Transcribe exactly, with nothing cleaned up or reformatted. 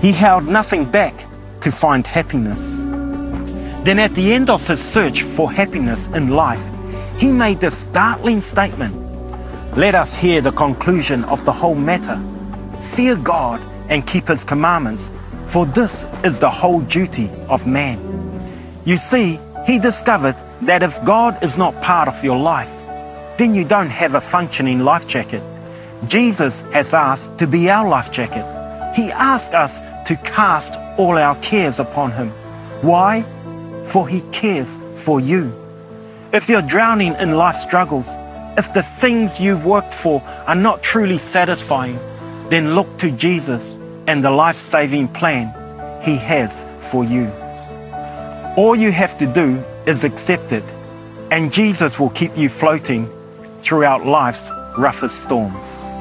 He held nothing back to find happiness. Then at the end of his search for happiness in life, he made this startling statement. Let us hear the conclusion of the whole matter. Fear God and keep his commandments, for this is the whole duty of man. You see, he discovered that if God is not part of your life, then you don't have a functioning life jacket. Jesus has asked to be our life jacket. He asked us to cast all our cares upon him. Why? For he cares for you. If you're drowning in life struggles, if the things you've worked for are not truly satisfying, then look to Jesus and the life-saving plan he has for you. All you have to do is accept it, and Jesus will keep you floating throughout life's roughest storms.